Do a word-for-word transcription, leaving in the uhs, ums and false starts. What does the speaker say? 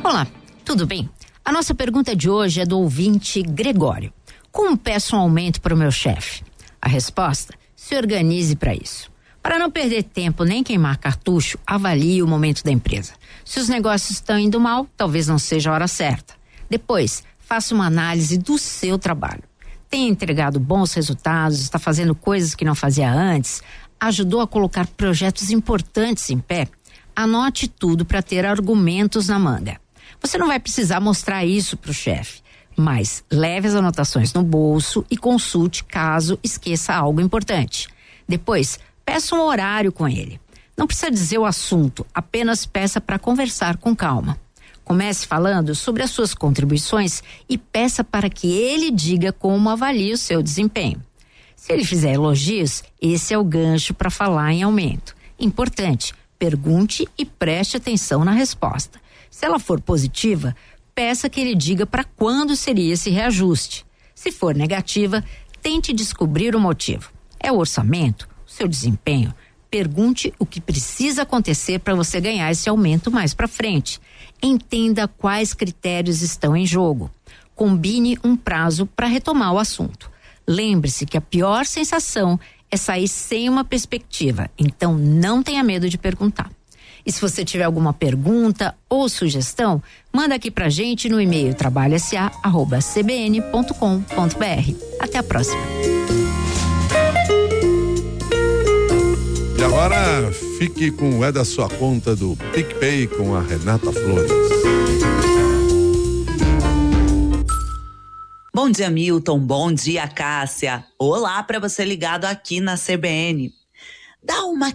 Olá, tudo bem? A nossa pergunta de hoje é do ouvinte Gregório. Como peço um aumento para o meu chefe? A resposta: se organize para isso. Para não perder tempo nem queimar cartucho, avalie o momento da empresa. Se os negócios estão indo mal, talvez não seja a hora certa. Depois, faça uma análise do seu trabalho. Tem entregado bons resultados, está fazendo coisas que não fazia antes, ajudou a colocar projetos importantes em pé? Anote tudo para ter argumentos na manga. Você não vai precisar mostrar isso para o chefe, mas leve as anotações no bolso e consulte caso esqueça algo importante. Depois, peça um horário com ele. Não precisa dizer o assunto, apenas peça para conversar com calma. Comece falando sobre as suas contribuições e peça para que ele diga como avalia o seu desempenho. Se ele fizer elogios, esse é o gancho para falar em aumento. Importante, pergunte e preste atenção na resposta. Se ela for positiva, peça que ele diga para quando seria esse reajuste. Se for negativa, tente descobrir o motivo. É o orçamento? O seu desempenho? Pergunte o que precisa acontecer para você ganhar esse aumento mais para frente. Entenda quais critérios estão em jogo. Combine um prazo para retomar o assunto. Lembre-se que a pior sensação é sair sem uma perspectiva, então não tenha medo de perguntar. E se você tiver alguma pergunta ou sugestão, manda aqui pra gente no e-mail trabalho s a arroba c b n ponto com ponto b r. Até a próxima. E agora fique com o É da Sua Conta do PicPay com a Renata Flores. Bom dia, Milton. Bom dia, Cássia. Olá para você ligado aqui na C B N. Dá uma